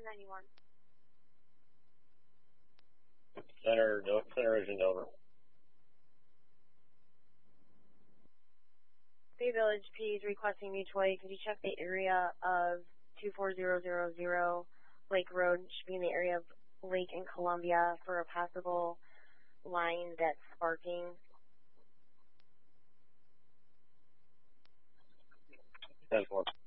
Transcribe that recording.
Center Vision over. Bay Village P is requesting mutual aid. Could you check the area of 24000 Lake Road? It should be in the area of Lake and Columbia for a passable line that's sparking. 10-4.